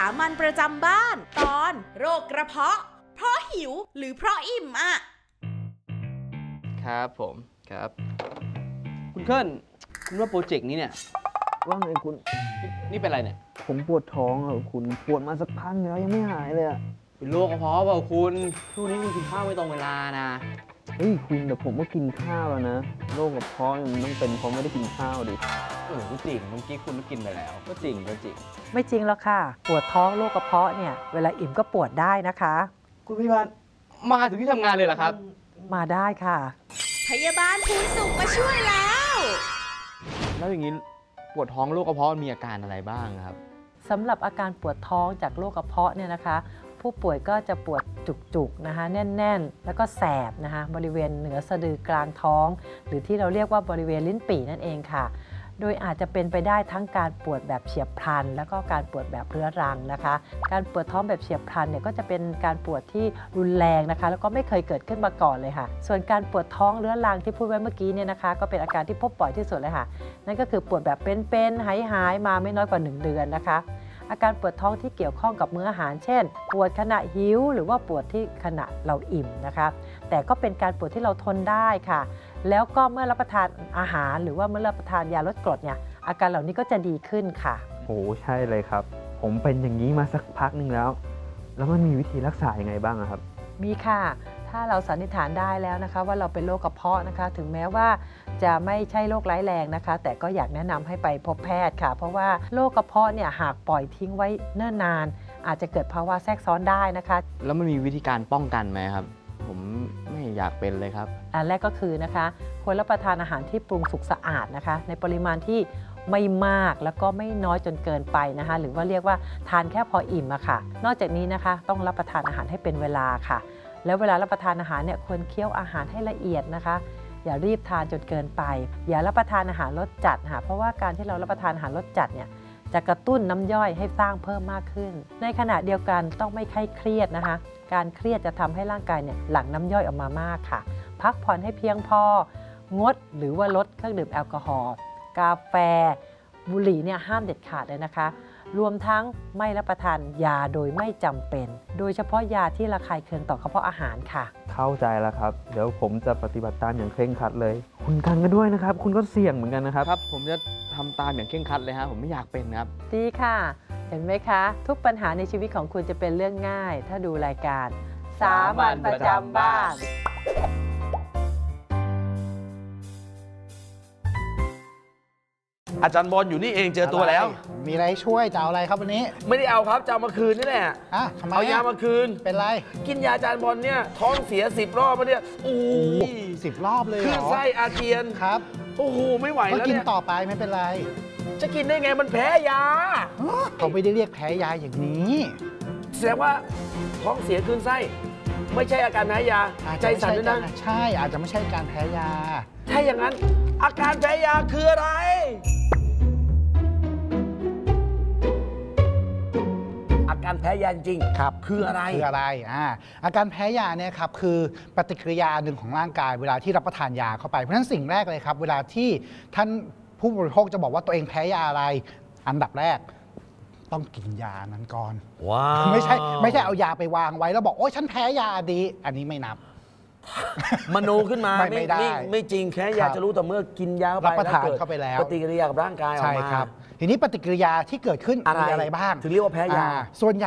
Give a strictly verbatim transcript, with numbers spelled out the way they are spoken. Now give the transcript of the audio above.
มัญประจำบ้านตอนโรคกระเพาะเพราะหิวหรือเพราะอิ่มอ่ะครับผมครับคุณเคิลคุณว่าโปรเจกต์นี้เนี่ยว่าไงคุณนี่เป็นอะไรเนี่ยผมปวดท้องอ่ะคุณปวดมาสักพักแล้วยังไม่หายเลยอ่ะเป็นโรคกระเพาะเปล่าคุณช่วงนี้คุณกินข้าวไม่ตรงเวลานะเฮ้ยคุณแต่ผมก็กินข้าวแล้วนะโรคกระเพาะมันต้องเป็นเพราะไม่ได้กินข้าวดิเออก็จริงเมื่อกี้คุณก็กินไปแล้วก็จริงก็จริงไม่จริงหรอกค่ะปวดท้องโรคกระเพาะเนี่ยเวลาอิ่มก็ปวดได้นะคะคุณพยาบาลมาถึงที่ทำงานเลยเหรอครับมาได้ค่ะพยาบาลภูนสุขมาช่วยแล้วแล้วอย่างนี้ปวดท้องโรคกระเพาะมีอาการอะไรบ้างครับสำหรับอาการปวดท้องจากโรคกระเพาะเนี่ยนะคะผู้ป่วยก็จะปวดจุกๆนะคะแน่นๆแล้วก็แสบนะคะบริเวณเหนือสะดือกลางท้องหรือที่เราเรียกว่าบริเวณลิ้นปี่นั่นเองค่ะโดยอาจจะเป็นไปได้ทั้งการปวดแบบเฉียบพลันแล้วก็การปวดแบบเรื้อรังนะคะการปวดท้องแบบเฉียบพลันเนี่ยก็จะเป็นการปวดที่รุนแรงนะคะแล้วก็ไม่เคยเกิดขึ้นมาก่อนเลยค่ะส่วนการปวดท้องเรื้อรังที่พูดไว้เมื่อกี้เนี่ยนะคะก็เป็นอาการที่พบบ่อยที่สุดเลยค่ะนั่นก็คือปวดแบบเป็นๆหายๆมาไม่น้อยกว่าหนึ่งเดือนนะคะอาการปวดท้องที่เกี่ยวข้องกับมื้ออาหารเช่นปวดขณะหิวหรือว่าปวดที่ขณะเราอิ่มนะคะแต่ก็เป็นการปวดที่เราทนได้ค่ะแล้วก็เมื่อรับประทานอาหารหรือว่าเมื่อรับประทานยาลดกรดเนี่ยอาการเหล่านี้ก็จะดีขึ้นค่ะโอ้ใช่เลยครับผมเป็นอย่างนี้มาสักพักหนึ่งแล้วแล้วมันมีวิธีรักษายังไงบ้างครับมีค่ะถ้าเราสันนิษฐานได้แล้วนะคะว่าเราเป็นโรคกระเพาะนะคะถึงแม้ว่าจะไม่ใช่โรคร้ายแรงนะคะแต่ก็อยากแนะนำให้ไปพบแพทย์ค่ะเพราะว่าโรคกระเพาะเนี่ยหากปล่อยทิ้งไว้เนิ่นนานอาจจะเกิดภาวะแทรกซ้อนได้นะคะแล้วมันมีวิธีการป้องกันไหมครับผมไม่อยากเป็นเลยครับอันแรกก็คือนะคะควรรับประทานอาหารที่ปรุงสุกสะอาดนะคะในปริมาณที่ไม่มากแล้วก็ไม่น้อยจนเกินไปนะคะหรือว่าเรียกว่าทานแค่พออิ่มอะค่ะนอกจากนี้นะคะต้องรับประทานอาหารให้เป็นเวลาค่ะแล้วเวลารับประทานอาหารเนี่ยควรเคี้ยวอาหารให้ละเอียดนะคะอย่ารีบทานจนเกินไปอย่ารับประทานอาหารรสจัดค่ะเพราะว่าการที่เรารับประทานอาหารรสจัดเนี่ยจะกระตุ้นน้ำย่อยให้สร้างเพิ่มมากขึ้นในขณะเดียวกันต้องไม่เครียดนะคะการเครียดจะทำให้ร่างกายเนี่ยหลั่งน้ำย่อยออกมามากค่ะพักผ่อนให้เพียงพองดหรือว่าลดเครื่องดื่มแอลกอฮอล์กาแฟบุหรี่เนี่ยห้ามเด็ดขาดเลยนะคะรวมทั้งไม่รับประทานยาโดยไม่จำเป็นโดยเฉพาะยาที่ระคายเคืองต่อกระเพาะอาหารค่ะเข้าใจแล้วครับเดี๋ยวผมจะปฏิบัติตามอย่างเคร่งครัดเลยคุณกันก็ด้วยนะครับคุณก็เสี่ยงเหมือนกันนะครับครับผมจะทำตามอย่างเคร่งครัดเลยฮะผมไม่อยากเป็นครับดีค่ะเห็นไหมคะทุกปัญหาในชีวิตของคุณจะเป็นเรื่องง่ายถ้าดูรายการสามัญประจำบ้านอาจารย์บอลอยู่นี่เองเจอตัวแล้วมีอะไรช่วยจะเอาอะไรครับวันนี้ไม่ได้เอาครับจะเอามาคืนนี่แหละอ่ะทำไมเอายามาคืนเป็นไรกินยาอาจารย์บอลเนี่ยท้องเสียสิบรอบมาเนี่ยโอ้สิบรอบเลยคลื่นไส้อาเจียนครับโอ้โหไม่ไหวแล้วก็กินต่อไปไม่เป็นไรจะกินได้ไงมันแพ้ยาเขาไม่ได้เรียกแพ้ยาอย่างนี้แสดงว่าท้องเสียคลื่นไส้ไม่ใช่อาการแพ้ยาใจสั่นด้วยนะใช่อาจจะไม่ใช่การแพ้ยาถ้าอย่างนั้นอาการแพ้ยาคืออะไรอาการแพ้ยาจริงครับคืออะไรคืออะไรอ่าอาการแพ้ยาเนี่ยครับคือปฏิกิริยาหนึ่งของร่างกายเวลาที่รับประทานยาเข้าไปเพราะฉะนั้นสิ่งแรกเลยครับเวลาที่ท่านผู้บริโภคจะบอกว่าตัวเองแพ้ยาอะไรอันดับแรกต้องกินยานั้นก่อนว้าวไม่ใช่ไม่ใช่เอายาไปวางไว้แล้วบอกโอ๊ยฉันแพ้ยาดีอันนี้ไม่นับมโนขึ้นมาไม่ไม่ได้ไม่จริงแค่ยาจะรู้แต่เมื่อกินยารับประทานเข้าไปแล้วปฏิกิริยากับร่างกายออกมาใช่ครับทีนี้ปฏิกิริยาที่เกิดขึ้นมีอะไรบ้างถึงเรียกว่าแพ้ยาส่วนใหญ่